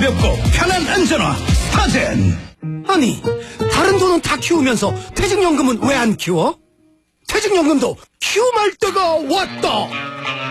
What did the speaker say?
가볍고 편한 안전화 스타젠. 아니, 다른 돈은 다 키우면서 퇴직연금은 왜 안 키워? 퇴직연금도 키움할 때가 왔다.